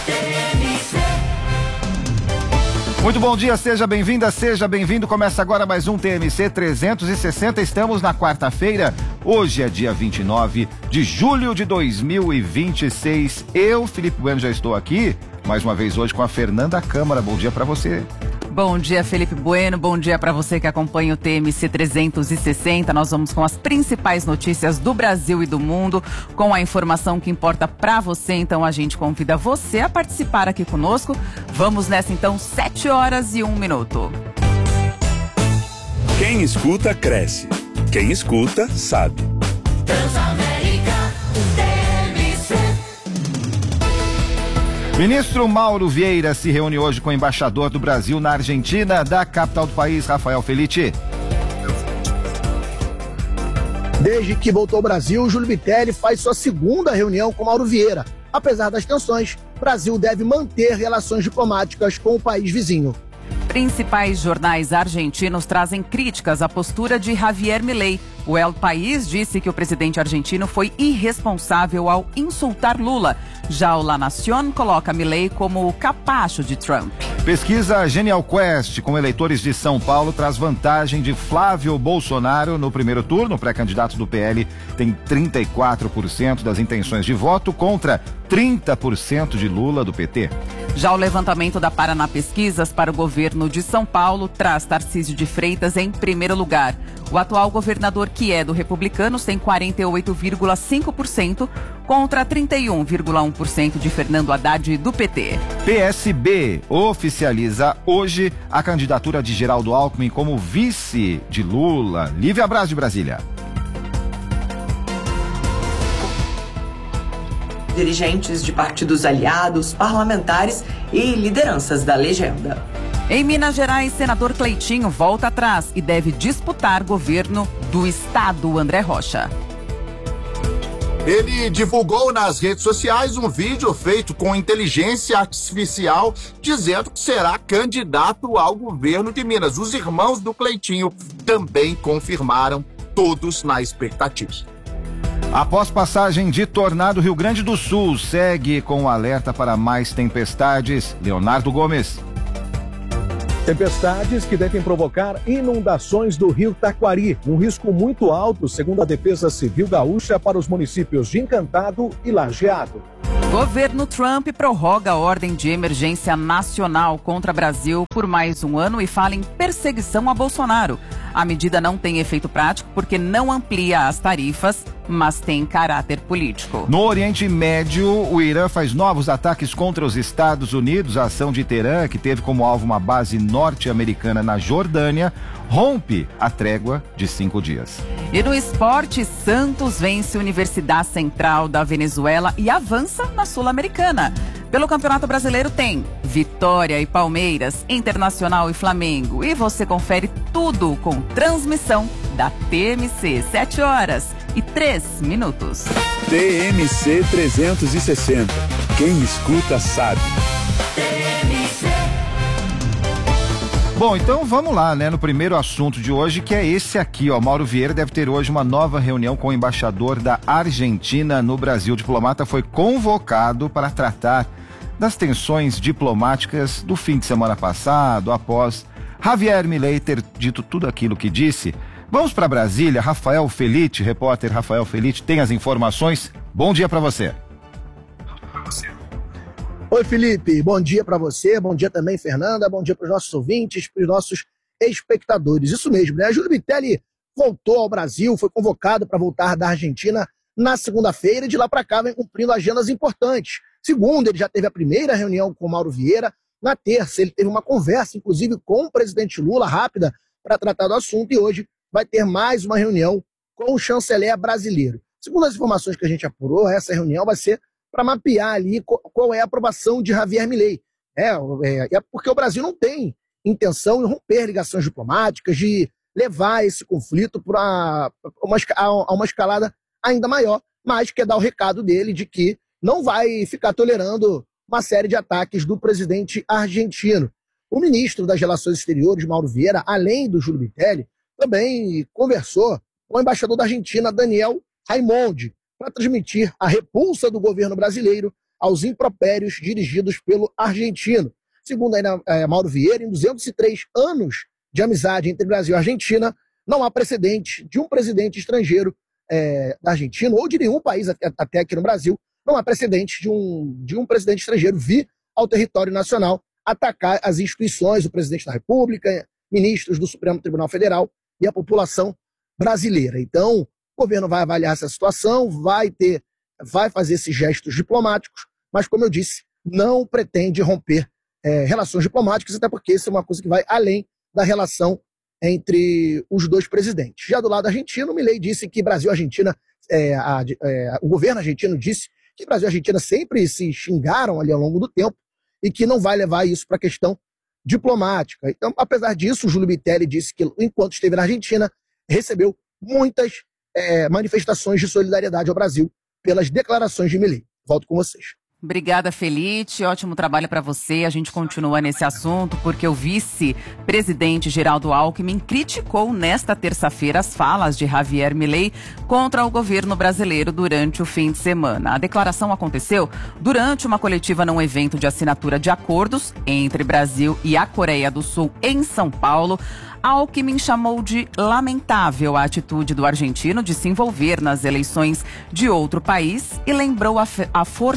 Muito bom dia, seja bem-vinda, seja bem-vindo. Começa agora mais um TMC 360. Estamos na quarta-feira. Hoje é dia 29 de julho de 2026. Eu, Felipe Bueno, já estou aqui mais uma vez hoje com a Fernanda Câmara. Bom dia para você. Bom dia, Felipe Bueno. Bom dia para você que acompanha o TMC 360. Nós vamos com as principais notícias do Brasil e do mundo, com a informação que importa para você. Então a gente convida você a participar aqui conosco. Vamos nessa então, 7h01. Quem escuta, cresce. Quem escuta, sabe. Transamérica TMC. Ministro Mauro Vieira se reúne hoje com o embaixador do Brasil na Argentina, da capital do país, Rafael Felitti. Desde que voltou ao Brasil, Júlio Bitelli faz sua segunda reunião com Mauro Vieira. Apesar das tensões, o Brasil deve manter relações diplomáticas com o país vizinho. Principais jornais argentinos trazem críticas à postura de Javier Milei. O El País disse que o presidente argentino foi irresponsável ao insultar Lula. Já o La Nación coloca Milei como o capacho de Trump. Pesquisa Genial Quest com eleitores de São Paulo traz vantagem de Flávio Bolsonaro no primeiro turno. O pré-candidato do PL tem 34% das intenções de voto contra 30% de Lula do PT. Já o levantamento da Paraná Pesquisas para o governo de São Paulo traz Tarcísio de Freitas em primeiro lugar. O atual governador, que é do Republicanos, tem 48,5% contra 31,1% de Fernando Haddad do PT. PSB oficializa hoje a candidatura de Geraldo Alckmin como vice de Lula. Lívia Braz, de Brasília. Dirigentes de partidos aliados, parlamentares e lideranças da legenda. Em Minas Gerais, senador Cleitinho volta atrás e deve disputar governo do estado. André Rocha. Ele divulgou nas redes sociais um vídeo feito com inteligência artificial dizendo que será candidato ao governo de Minas. Os irmãos do Cleitinho também confirmaram, todos na expectativa. Após passagem de tornado, Rio Grande do Sul segue com o alerta para mais tempestades. Leonardo Gomes. Tempestades que devem provocar inundações do rio Taquari, um risco muito alto, segundo a Defesa Civil Gaúcha, para os municípios de Encantado e Lajeado. Governo Trump prorroga a ordem de emergência nacional contra Brasil por mais um ano e fala em perseguição a Bolsonaro. A medida não tem efeito prático porque não amplia as tarifas, mas tem caráter político. No Oriente Médio, o Irã faz novos ataques contra os Estados Unidos. A ação de Teherã, que teve como alvo uma base norte-americana na Jordânia, rompe a trégua de 5 dias. E no esporte, Santos vence Universidade Central da Venezuela e avança na Sul-Americana. Pelo Campeonato Brasileiro tem Vitória e Palmeiras, Internacional e Flamengo. E você confere tudo com transmissão da TMC, 7h03. TMC 360. Quem escuta sabe. Bom, então vamos lá, né, no primeiro assunto de hoje, que é esse aqui, ó. Mauro Vieira deve ter hoje uma nova reunião com o embaixador da Argentina no Brasil. O diplomata foi convocado para tratar das tensões diplomáticas do fim de semana passado, após Javier Milei ter dito tudo aquilo que disse. Vamos para Brasília. Rafael Felite, repórter Rafael Felite, tem as informações. Bom dia para você. Oi, Felipe, bom dia para você, bom dia também, Fernanda, bom dia para os nossos ouvintes, para os nossos espectadores. Isso mesmo, né? A Júlio Bitelli voltou ao Brasil, foi convocado para voltar da Argentina na segunda-feira e de lá para cá vem cumprindo agendas importantes. Segunda, ele já teve a primeira reunião com o Mauro Vieira. Na terça, ele teve uma conversa, inclusive, com o presidente Lula, rápida, para tratar do assunto, e hoje vai ter mais uma reunião com o chanceler brasileiro. Segundo as informações que a gente apurou, essa reunião vai ser para mapear ali qual é a aprovação de Javier Milei. É porque o Brasil não tem intenção de romper ligações diplomáticas, de levar esse conflito para uma escalada ainda maior, mas quer dar o recado dele de que não vai ficar tolerando uma série de ataques do presidente argentino. O ministro das Relações Exteriores, Mauro Vieira, além do Júlio Bitelli, também conversou com o embaixador da Argentina, Daniel Raimondi, para transmitir a repulsa do governo brasileiro aos impropérios dirigidos pelo argentino. Segundo Mauro Vieira, em 203 anos de amizade entre Brasil e Argentina, não há precedente de um presidente estrangeiro da Argentina, ou de nenhum país até aqui no Brasil, não há precedente de um presidente estrangeiro vir ao território nacional atacar as instituições, o presidente da República, ministros do Supremo Tribunal Federal e a população brasileira. Então, o governo vai avaliar essa situação, vai fazer esses gestos diplomáticos, mas, como eu disse, não pretende romper relações diplomáticas, até porque isso é uma coisa que vai além da relação entre os dois presidentes. Já do lado argentino, Milei disse que Brasil e Argentina, o governo argentino disse que Brasil e Argentina sempre se xingaram ali ao longo do tempo e que não vai levar isso para a questão diplomática. Então, apesar disso, o Júlio Bitelli disse que, enquanto esteve na Argentina, recebeu muitas manifestações de solidariedade ao Brasil pelas declarações de Milei. Volto com vocês. Obrigada, Felite. Ótimo trabalho para você. A gente continua nesse assunto porque o vice-presidente Geraldo Alckmin criticou nesta terça-feira as falas de Javier Milei contra o governo brasileiro durante o fim de semana. A declaração aconteceu durante uma coletiva num evento de assinatura de acordos entre Brasil e a Coreia do Sul em São Paulo. Alckmin chamou de lamentável a atitude do argentino de se envolver nas eleições de outro país e lembrou a força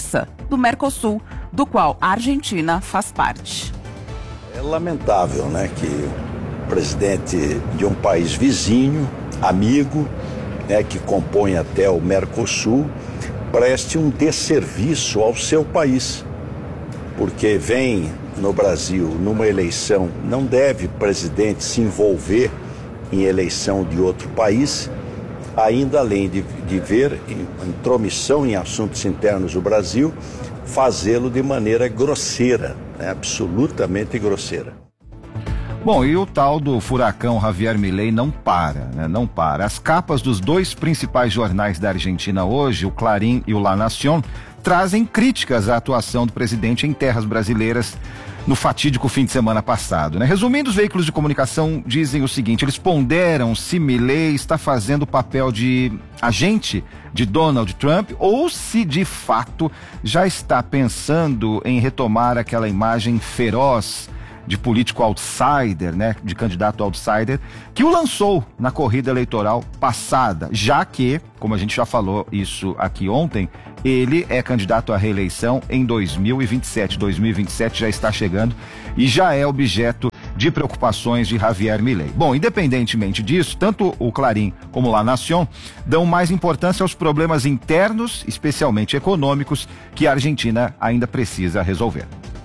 do Mercosul, do qual a Argentina faz parte. É lamentável, né, que o presidente de um país vizinho, amigo, né, que compõe até o Mercosul, preste um desserviço ao seu país, porque vem no Brasil numa eleição, não deve presidente se envolver em eleição de outro país, ainda além de ver intromissão em assuntos internos do Brasil, fazê-lo de maneira grosseira, né, absolutamente grosseira. Bom, e o tal do furacão Javier Milei não para, né? Não para. As capas dos dois principais jornais da Argentina hoje, o Clarín e o La Nación, trazem críticas à atuação do presidente em terras brasileiras no fatídico fim de semana passado, né? Resumindo, os veículos de comunicação dizem o seguinte: eles ponderam se Milei está fazendo o papel de agente de Donald Trump ou se de fato já está pensando em retomar aquela imagem feroz de político outsider, né, de candidato outsider, que o lançou na corrida eleitoral passada, já que, como a gente já falou isso aqui ontem, ele é candidato à reeleição em 2027. 2027 já está chegando e já é objeto de preocupações de Javier Milei. Bom, independentemente disso, tanto o Clarín como La Nación dão mais importância aos problemas internos, especialmente econômicos, que a Argentina ainda precisa resolver.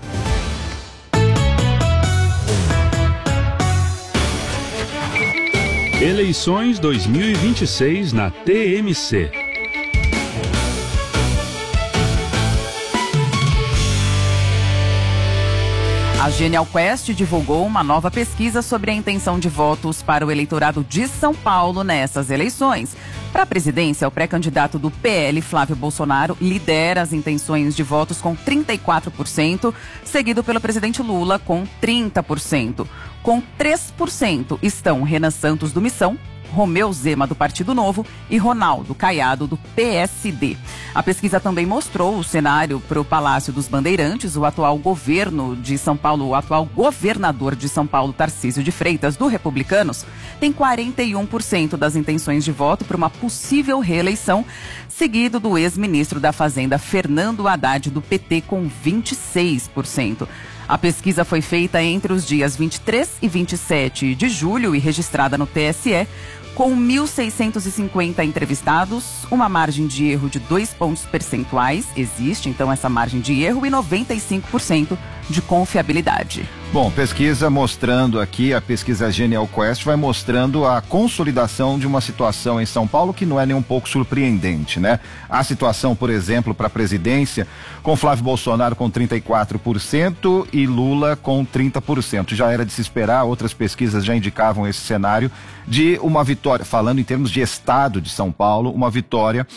Eleições 2026 na TMC. A Genial Quest divulgou uma nova pesquisa sobre a intenção de votos para o eleitorado de São Paulo nessas eleições. Para a presidência, o pré-candidato do PL, Flávio Bolsonaro, lidera as intenções de votos com 34%, seguido pelo presidente Lula com 30%. Com 3% estão Renan Santos do Missão, Romeu Zema do Partido Novo e Ronaldo Caiado do PSD. A pesquisa também mostrou o cenário para o Palácio dos Bandeirantes. O atual governo de São Paulo, o atual governador de São Paulo, Tarcísio de Freitas, do Republicanos, tem 41% das intenções de voto para uma possível reeleição, seguido do ex-ministro da Fazenda, Fernando Haddad, do PT, com 26%. A pesquisa foi feita entre os dias 23 e 27 de julho e registrada no TSE, com 1.650 entrevistados, uma margem de erro de 2 pontos percentuais, existe então essa margem de erro, e 95% de confiabilidade. Bom, pesquisa mostrando aqui, a pesquisa Genial Quest vai mostrando a consolidação de uma situação em São Paulo que não é nem um pouco surpreendente, né? A situação, por exemplo, para a presidência, com Flávio Bolsonaro com 34% e Lula com 30%. Já era de se esperar, outras pesquisas já indicavam esse cenário de uma vitória, falando em termos de estado de São Paulo, uma vitória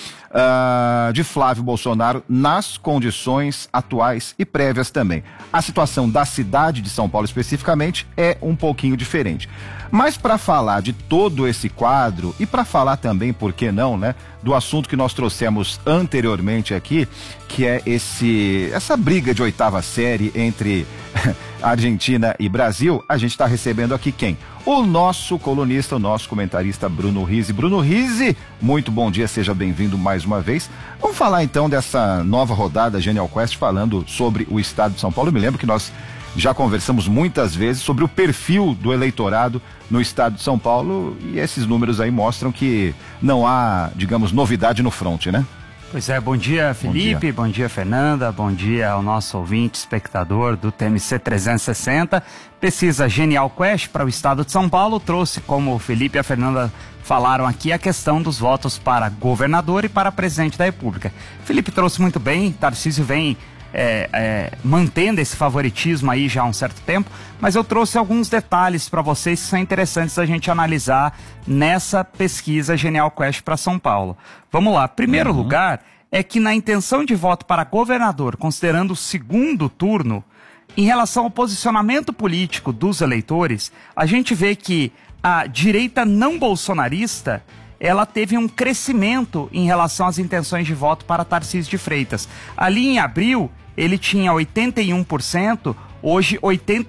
de Flávio Bolsonaro nas condições atuais e prévias também. A situação da cidade de São Paulo especificamente é um pouquinho diferente. Mas para falar de todo esse quadro e para falar também, por que não, né, do assunto que nós trouxemos anteriormente aqui, que é essa briga de 8ª série entre Argentina e Brasil, a gente está recebendo aqui quem? O nosso colunista, o nosso comentarista Bruno Rizzi. Bruno Rizzi, muito bom dia, seja bem-vindo mais uma vez. Vamos falar então dessa nova rodada Genial Quest, falando sobre o estado de São Paulo. Eu me lembro que nós já conversamos muitas vezes sobre o perfil do eleitorado no estado de São Paulo e esses números aí mostram que não há, digamos, novidade no fronte, né? Pois é, bom dia Felipe, bom dia Fernanda, bom dia ao nosso ouvinte, espectador do TMC 360. Pesquisa Genial Quest para o estado de São Paulo trouxe, como o Felipe e a Fernanda falaram aqui, a questão dos votos para governador e para presidente da República. Felipe trouxe muito bem, Tarcísio vem mantendo esse favoritismo aí já há um certo tempo, mas eu trouxe alguns detalhes para vocês que são interessantes a gente analisar nessa pesquisa Genial Quest para São Paulo. Vamos lá, primeiro lugar é que na intenção de voto para governador, considerando o segundo turno, em relação ao posicionamento político dos eleitores, a gente vê que a direita não bolsonarista ela teve um crescimento em relação às intenções de voto para Tarcísio de Freitas. Ali em abril, ele tinha 81%, hoje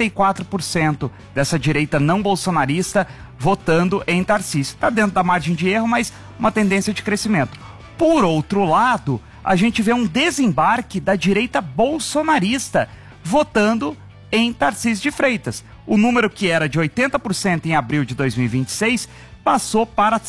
84% dessa direita não bolsonarista votando em Tarcísio. Está dentro da margem de erro, mas uma tendência de crescimento. Por outro lado, a gente vê um desembarque da direita bolsonarista votando em Tarcísio de Freitas. O número que era de 80% em abril de 2026 passou para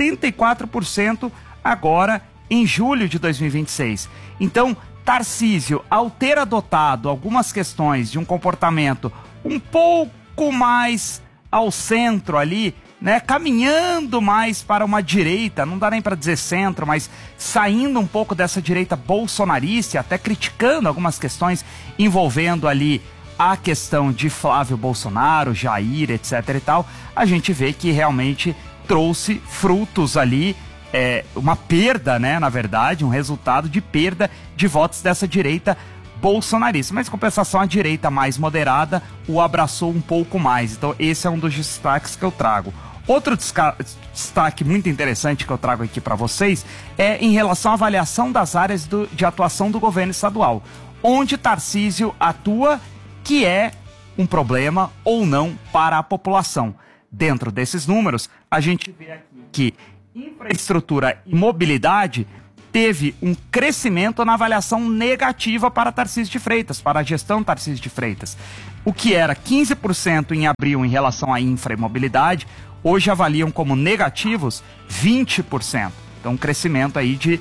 74% agora em julho de 2026. Então, Tarcísio, ao ter adotado algumas questões de um comportamento um pouco mais ao centro ali, né, caminhando mais para uma direita, não dá nem para dizer centro, mas saindo um pouco dessa direita bolsonarista, até criticando algumas questões envolvendo ali a questão de Flávio Bolsonaro, Jair, etc e tal, a gente vê que realmente trouxe frutos ali, uma perda, né, na verdade, um resultado de perda de votos dessa direita bolsonarista. Mas, em compensação, a direita mais moderada o abraçou um pouco mais. Então, esse é um dos destaques que eu trago. Outro destaque muito interessante que eu trago aqui para vocês é em relação à avaliação das áreas de atuação do governo estadual, onde Tarcísio atua, que é um problema ou não para a população. Dentro desses números, a gente vê aqui que infraestrutura e mobilidade teve um crescimento na avaliação negativa para Tarcísio de Freitas, para a gestão Tarcísio de Freitas. O que era 15% em abril em relação à infra e mobilidade, hoje avaliam como negativos 20%. Então, um crescimento aí de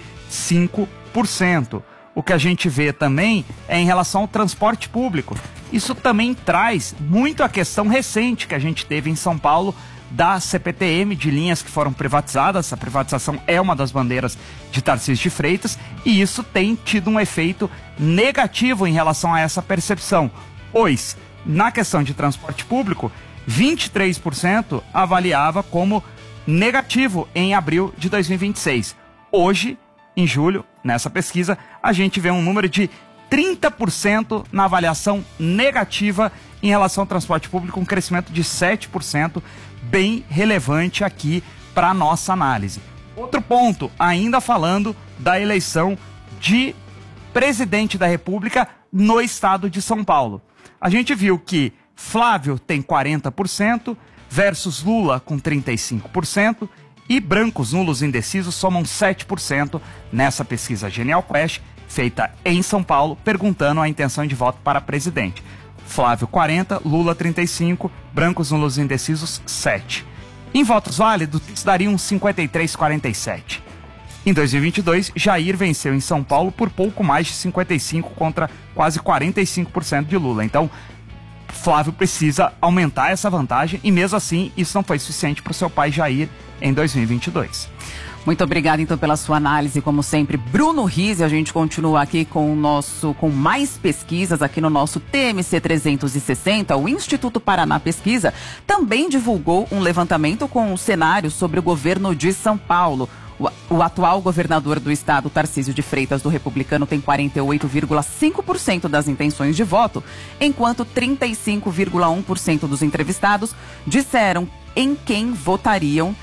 5%. O que a gente vê também é em relação ao transporte público. Isso também traz muito a questão recente que a gente teve em São Paulo da CPTM, de linhas que foram privatizadas. A privatização é uma das bandeiras de Tarcísio de Freitas e isso tem tido um efeito negativo em relação a essa percepção, pois na questão de transporte público, 23% avaliava como negativo em abril de 2026. Hoje, em julho, nessa pesquisa, a gente vê um número de 30% na avaliação negativa em relação ao transporte público, um crescimento de 7%, bem relevante aqui para a nossa análise. Outro ponto, ainda falando da eleição de presidente da República no estado de São Paulo. A gente viu que Flávio tem 40% versus Lula com 35% e brancos, nulos e indecisos somam 7% nessa pesquisa Genial Quest, feita em São Paulo, perguntando a intenção de voto para presidente. Flávio 40%, Lula 35%, brancos, nulos e indecisos 7%. Em votos válidos, isso daria um 53-47%. Em 2022, Jair venceu em São Paulo por pouco mais de 55% contra quase 45% de Lula. Então, Flávio precisa aumentar essa vantagem e mesmo assim isso não foi suficiente para o seu pai Jair em 2022. Muito obrigada, então, pela sua análise, como sempre, Bruno Rizzi. A gente continua aqui com mais pesquisas aqui no nosso TMC 360. O Instituto Paraná Pesquisa também divulgou um levantamento com um cenário sobre o governo de São Paulo. O atual governador do estado, Tarcísio de Freitas, do Republicano, tem 48,5% das intenções de voto, enquanto 35,1% dos entrevistados disseram quem votariam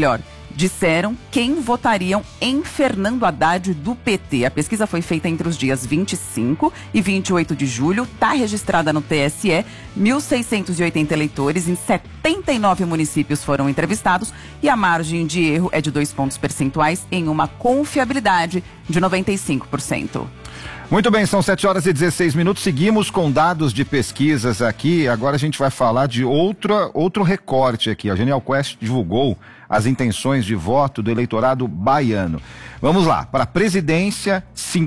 em Fernando Haddad do PT. A pesquisa foi feita entre os dias 25 e 28 de julho, está registrada no TSE, 1.680 eleitores em 79 municípios foram entrevistados e a margem de erro é de 2 pontos percentuais em uma confiabilidade de 95%. Muito bem, são 7h16. Seguimos com dados de pesquisas aqui. Agora a gente vai falar de outro recorte aqui. A Genial Quest divulgou as intenções de voto do eleitorado baiano. Vamos lá. Para a presidência,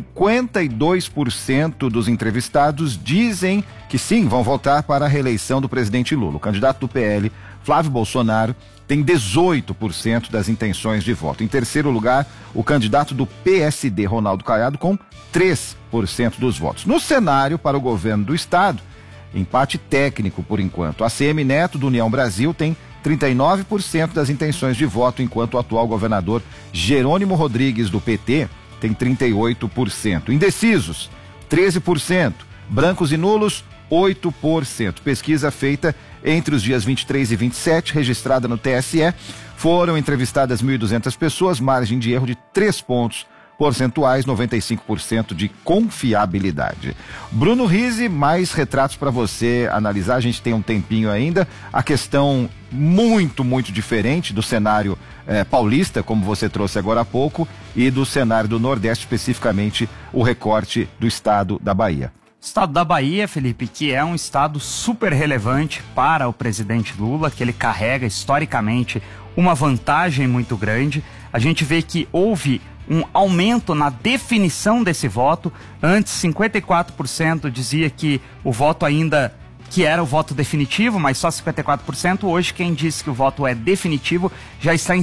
52% dos entrevistados dizem que sim, vão votar para a reeleição do presidente Lula. O candidato do PL, Flávio Bolsonaro, tem 18% das intenções de voto. Em terceiro lugar, o candidato do PSD, Ronaldo Caiado, com 3% dos votos. No cenário para o governo do estado, empate técnico por enquanto. A ACM Neto, do União Brasil, tem 39% das intenções de voto, enquanto o atual governador Jerônimo Rodrigues, do PT, tem 38%. Indecisos, 13%. Brancos e nulos, 8%. Pesquisa feita entre os dias 23 e 27, registrada no TSE. Foram entrevistadas 1.200 pessoas, margem de erro de 3 pontos percentuais, 95% de confiabilidade. Bruno Rizzi, mais retratos para você analisar, a gente tem um tempinho ainda. A questão muito diferente do cenário paulista, como você trouxe agora há pouco, e do cenário do Nordeste, especificamente o recorte do estado da Bahia. Estado da Bahia, Felipe, que é um estado super relevante para o presidente Lula, que ele carrega historicamente uma vantagem muito grande. A gente vê que houve um aumento na definição desse voto. Antes, 54% dizia que o voto ainda que era o voto definitivo, mas só 54%. Hoje, quem disse que o voto é definitivo já está em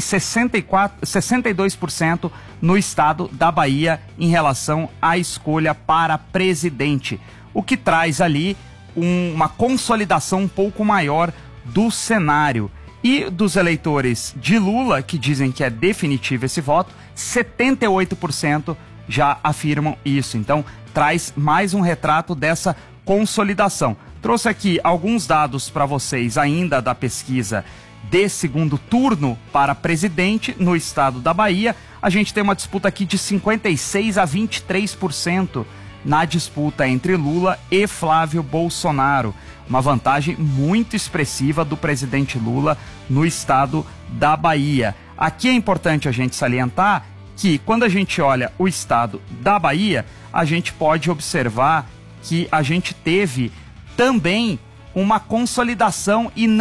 62% no estado da Bahia em relação à escolha para presidente, o que traz ali uma consolidação um pouco maior do cenário. E dos eleitores de Lula, que dizem que é definitivo esse voto, 78% já afirmam isso. Então, traz mais um retrato dessa consolidação. Trouxe aqui alguns dados para vocês ainda da pesquisa de segundo turno para presidente no estado da Bahia. A gente tem uma disputa aqui de 56% a 23% na disputa entre Lula e Flávio Bolsonaro. Uma vantagem muito expressiva do presidente Lula no estado da Bahia. Aqui é importante a gente salientar que quando a gente olha o estado da Bahia, a gente pode observar que a gente teve também uma consolidação e